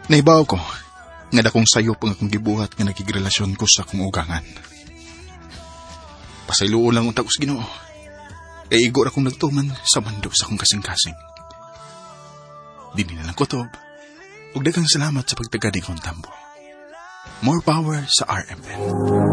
Naibaw ko, nga dakong sayop ang akong gibuhat nga nagigrelasyon ko sa akong ugangan. Pasaylo lang ang takos Ginoo. Kay igor akong nagtuman sa mando sa akong kasing-kasing. Dini na lang kutob, ug daghang salamat sa pagtagadi kong tambo. More power sa RMN.